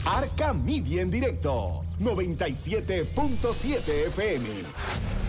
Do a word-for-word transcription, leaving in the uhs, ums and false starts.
Arca Media en directo, noventa y siete punto siete F M.